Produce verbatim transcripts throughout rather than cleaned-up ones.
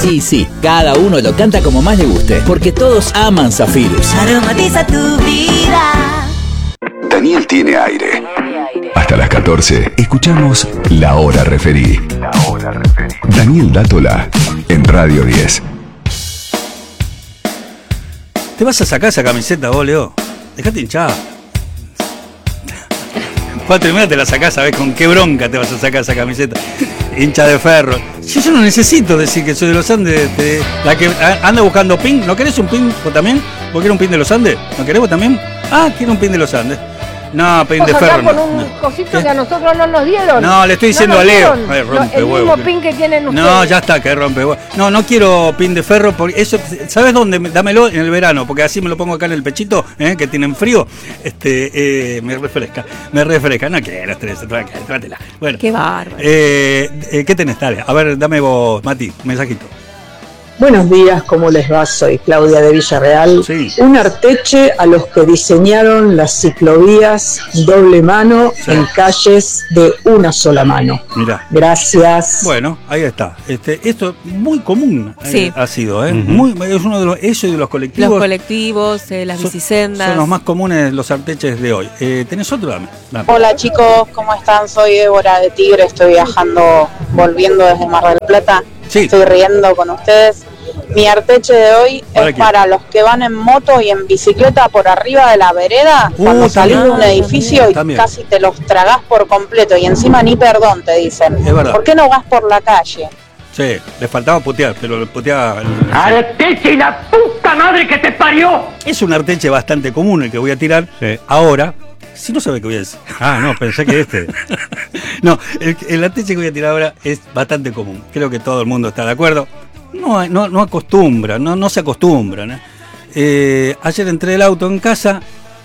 Y sí, cada uno lo canta como más le guste, porque todos aman Zafirus. Aromatiza tu vida. Daniel tiene aire. Hasta las catorce, escuchamos La Hora Referí. La Hora Referí. Daniel Dátola, en Radio diez. ¿Te vas a sacar esa camiseta vos, Leo? Dejate hinchar. Cuatro y media te la sacás, ¿sabés con qué bronca te vas a sacar esa camiseta? Hincha de ferro. Yo, yo no necesito decir que soy de los Andes. De, la que anda buscando pin. ¿No querés un pin vos también? ¿Vos querés un pin de los Andes? ¿No querés vos también? Ah, quiero un pin de los Andes. No, pin de ferro. Con no, un no. cosito ¿Qué? que a nosotros no nos dieron. No, le estoy diciendo no a Leo. Dieron. Ay, rompe El huevo. mismo pin que tienen ustedes. No, ya está, que rompe huevo. No, no quiero pin de ferro. Porque eso, ¿sabes dónde? Dámelo en el verano, porque así me lo pongo acá en el pechito, ¿eh? Que tienen frío. Este, eh, me refresca. Me refresca. No quiero estrés, trátela. Bueno. Qué bárbaro. Eh, eh, ¿Qué tenés? Dale, a ver, dame vos, Mati, un mensajito. Buenos días, ¿cómo les va? Soy Claudia de Villarreal. Sí. Un arteche a los que diseñaron las ciclovías doble mano Sí. en calles de una sola mano. Mirá. Gracias. Bueno, ahí está. Este, esto muy común eh, Sí. ha sido, ¿eh? Uh-huh. Muy, es uno de los, eso y de los colectivos. Los colectivos, eh, las son, bicisendas. son los más comunes, los arteches de hoy. Eh, ¿Tenés otro? Dame. Dame. Hola chicos, ¿cómo están? Soy Débora de Tigre, estoy viajando, volviendo desde Mar del Plata. Sí. Estoy riendo con ustedes. Mi arteche de hoy ¿Para es quién? para los que van en moto y en bicicleta por arriba de la vereda, Uh, cuando salís de también, un edificio y también. casi te los tragás por completo y encima ni perdón te dicen. Es verdad. ¿Por qué no vas por la calle? Sí, le faltaba putear, pero puteaba. ¡Arteche y la puta madre que te parió! Es un arteche bastante común el que voy a tirar Sí. ahora. Si no sabe qué voy a decir. Ah, no, pensé que este. No, el, el arteche que voy a tirar ahora es bastante común. Creo que todo el mundo está de acuerdo. No, no, no acostumbra, no, no se acostumbran. ¿eh? Eh, ayer entré el auto en casa.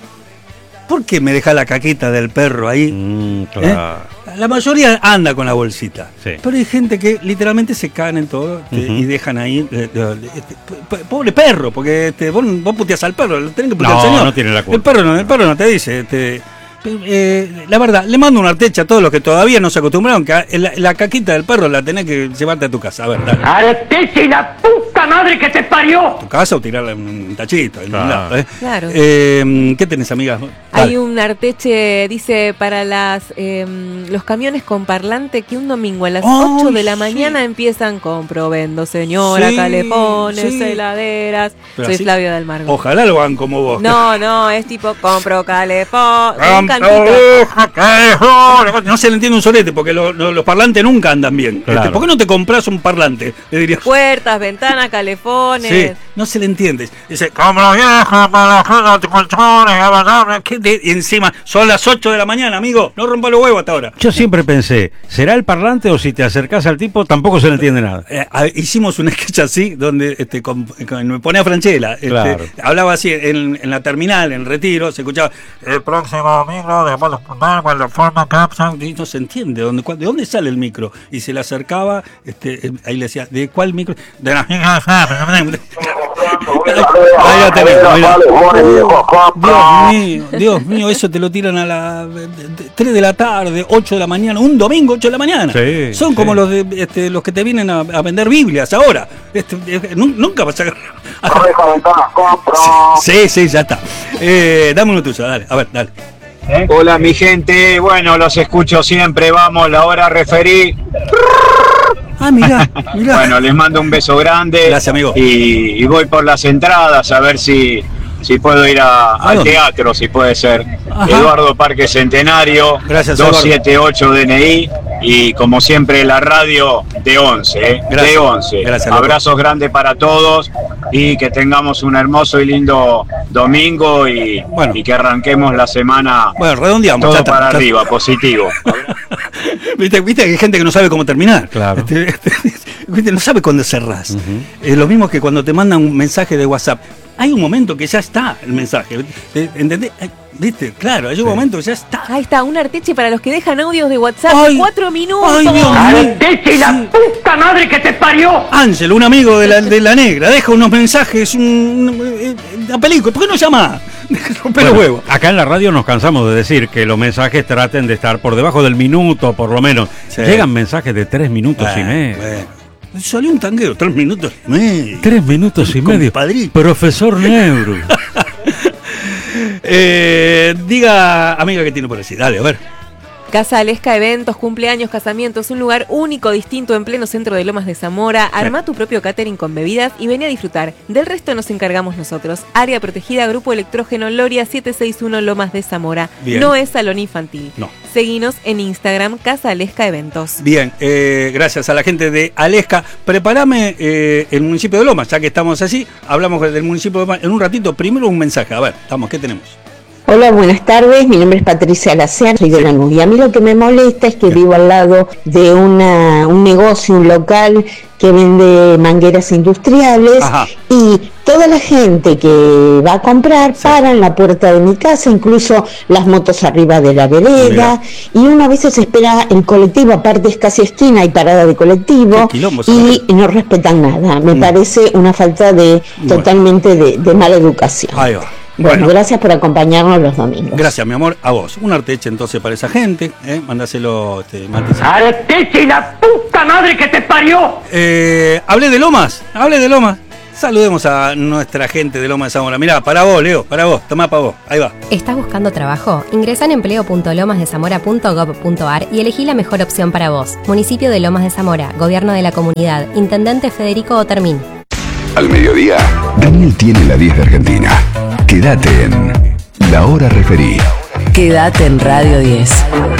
¿Por qué me deja la caquita del perro ahí? Mm, claro. ¿Eh? La mayoría anda con la bolsita. Sí. Pero hay gente que literalmente se cagan en todo este, Uh-huh. y dejan ahí. eh, eh, este, p- pobre perro, porque este, vos, vos puteás al perro, lo tenés que putear No, al señor. no tiene la culpa. El perro no, el perro no te dice. Este, eh, la verdad, le mando un arteche a todos los que todavía no se acostumbraron, que a- la, la caquita del perro la tenés que llevarte a tu casa. A ver, dale. ¡Arteche y la puta madre que te parió! Tu casa o tirarla en un tachito. En un Claro. lado, ¿eh? Claro. Eh, ¿Qué tenés, amiga? Hay Dale. un arteche, dice, para las eh, los camiones con parlante que un domingo a las Ay, ocho de la sí. mañana empiezan con Provendo, señora, Sí, calefones, sí. heladeras. Pero Soy así- Flavio del Margo. Ojalá lo hagan como vos. No, no, es tipo compro calefón, un cantito. No se le entiende un solete porque lo- lo- los parlantes nunca andan bien. Claro. Este, ¿por qué no te compras un parlante? Le dirías. Puertas, ventanas, calefones. Sí, no se le entiende. Dice, como vieja para los colchones, ¿qué te- y encima, son las ocho de la mañana, amigo. No rompa los huevos hasta ahora. Yo siempre pensé, ¿será el parlante o si te acercás al tipo tampoco se le entiende nada? Eh, a- hicimos un sketch así donde este, con- con- me ponía Franchella, este, Claro. hablaba así en, en la terminal, en Retiro, se escuchaba el próximo micro de Palos Puntal cuando forma cápsula, y no se entiende ¿dónde, cuál- de dónde sale el micro, y se le acercaba, este, eh, ahí le decía, ¿de cuál micro? De la ahí la tenés, mirá. Dios mío, Dios mío, eso te lo tiran a las tres de la tarde, ocho de la mañana, un domingo, ocho de la mañana. Sí, Son sí. como los de este, los que te vienen a, a vender Biblias ahora. Este, eh, nu- nunca vas a Sí, sí, ya está. Eh, dame uno tuyo, dale, a ver, dale. Hola mi gente, bueno, los escucho siempre, vamos, la hora referí. Ah, mirá, mirá. Bueno, les mando un beso grande. Gracias, amigo. Y, y voy por las entradas a ver si, si puedo ir a- ¿A al dónde? teatro, si puede ser. Ajá. Eduardo Parque Centenario, Gracias, Eduardo. dos siete ocho D N I y como siempre la radio de once, ¿eh? Gracias. De once. Gracias, loco. Abrazos grandes para todos y que tengamos un hermoso y lindo domingo y, Bueno. y que arranquemos la semana Bueno, redondeamos. todo ya está, para ya- arriba, positivo. ¿Viste, viste que hay gente que no sabe cómo terminar. Claro. Este, este, viste, no sabe cuándo cerrás. Es lo mismo que cuando te mandan un mensaje de WhatsApp. Hay un momento que ya está el mensaje. ¿eh? ¿Entendés? Eh, ¿Viste? Claro, hay un momento que ya está. Ahí está, un arteche para los que dejan audios de WhatsApp Ay, de cuatro minutos. ay, Dios mío. ¡Arteche y la puta madre que te parió! Ángel, un amigo de la, de la negra, deja unos mensajes, un, eh, una película. ¿Por qué no llamás? Rompe los Bueno, huevos. acá en la radio nos cansamos de decir que los mensajes traten de estar por debajo del minuto, por lo menos. Sí. Llegan mensajes de tres minutos y Bueno, medio. bueno. Salió un tanguero, tres minutos y medio. Tres minutos y medio. Compadrito. Profesor Neuro. eh, diga, amiga, ¿qué tiene por decir? Dale, a ver. Casa Alesca Eventos, cumpleaños, casamientos, un lugar único, distinto en pleno centro de Lomas de Zamora. Arma tu propio catering con bebidas y vení a disfrutar. Del resto nos encargamos nosotros. Área protegida, Grupo Electrógeno Loria setecientos sesenta y uno Lomas de Zamora. Bien. No es salón infantil. No. Seguinos en Instagram, Casa Alesca Eventos. Bien, eh, gracias a la gente de Alesca. Prepárame eh, el municipio de Lomas, ya que estamos así. Hablamos del municipio de Lomas en un ratito. Primero un mensaje. A ver, estamos, ¿qué tenemos? Hola, buenas tardes. Mi nombre es Patricia Lacean, soy de Lanús. Y a mí lo que me molesta es que vivo al lado de una, un negocio, un local que vende mangueras industriales. Ajá. Y toda la gente que va a comprar sí. para en la puerta de mi casa, incluso las motos arriba de la vereda. Mira. Y uno a veces espera el colectivo, aparte es casi esquina y parada de colectivo, quilombo, y no respetan nada. Me mm. parece una falta de bueno. totalmente de, de mala educación. Ahí va. Bueno, bueno, gracias por acompañarnos los domingos. Gracias, mi amor, a vos. Un Arteche entonces para esa gente, ¿eh? Mándaselo, este, Mati. ¡Arteche y la puta madre que te parió! Eh, hablé de Lomas, hablé de Lomas. Saludemos a nuestra gente de Lomas de Zamora. Mirá, para vos, Leo, para vos, tomá para vos, ahí va. ¿Estás buscando trabajo? Ingresá en empleo punto lomas de zamora punto gob punto ar y elegí la mejor opción para vos. Municipio de Lomas de Zamora, Gobierno de la Comunidad, Intendente Federico Otermín. Al mediodía, Daniel tiene la diez de Argentina. Quédate en La Hora Referí. Quédate en Radio diez.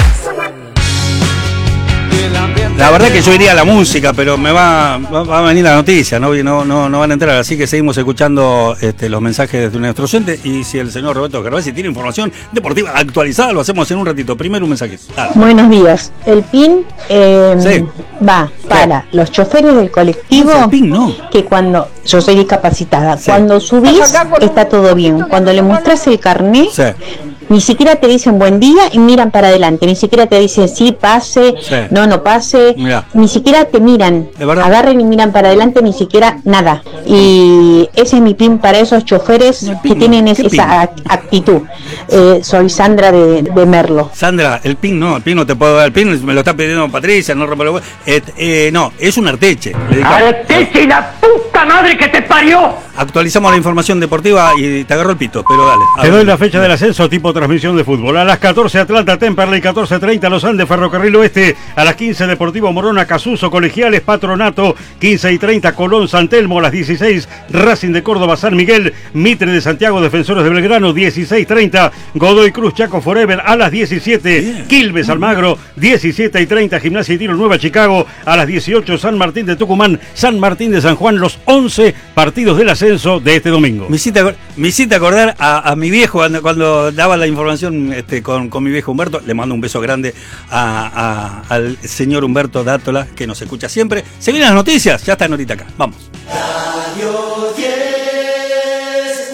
La verdad que yo iría a la música, pero me va, va, va a venir la noticia, ¿no? No, no, no van a entrar, así que seguimos escuchando este, los mensajes de nuestro oyente. Y si el señor Roberto Gervasi tiene información deportiva actualizada, lo hacemos en un ratito. Primero un mensaje. Dale. Buenos días. El P I N eh, sí. va para sí. los choferes del colectivo. No, el P I N no. Que cuando yo soy discapacitada, sí. cuando subís está todo bien. Cuando le muestras el carnet, sí. ni siquiera te dicen buen día y miran para adelante. Ni siquiera te dicen sí, pase, sí. no, no pase. Mirá. Ni siquiera te miran, agarran y miran para adelante, ni siquiera nada. Y ese es mi P I N para esos choferes que tienen es, esa actitud. Eh, soy Sandra de, de Merlo. Sandra, el P I N no, el P I N no te puedo dar, el P I N me lo está pidiendo Patricia, no rompe los eh, eh, no, es un Arteche. ¡Arteche y la puta madre que te parió! Actualizamos la información deportiva y te agarró el pito, pero dale. Te doy la fecha del ascenso tipo transmisión de fútbol. A las catorce Atlanta Temperley, catorce treinta Los Andes Ferrocarril Oeste, a las quince Deportivo Morona Casuso Colegiales Patronato, quince y treinta Colón San Telmo, a las dieciséis Racing de Córdoba San Miguel, Mitre de Santiago Defensores de Belgrano, dieciséis treinta Godoy Cruz Chaco Forever, a las diecisiete Bien. Quilmes Almagro, diecisiete y treinta Gimnasia y Tiro Nueva Chicago, a las dieciocho San Martín de Tucumán, San Martín de San Juan, los once partidos del ascenso de este domingo. Me hiciste, me hiciste acordar a, a mi viejo cuando, cuando daba la información este, con, con mi viejo Humberto. Le mando un beso grande a, a, al señor Humberto Dátola, que nos escucha siempre. Se vienen las noticias, ya están ahorita acá. Vamos. Radio diez.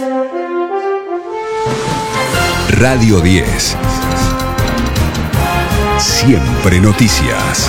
Radio diez. Siempre noticias.